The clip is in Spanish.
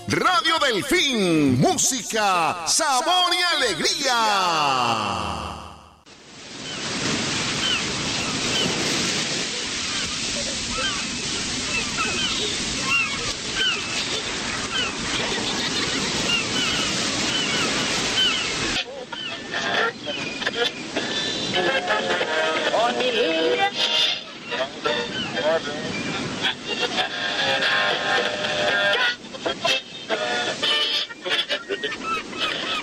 Radio Delfín, música, sabor y alegría. Con mi línea.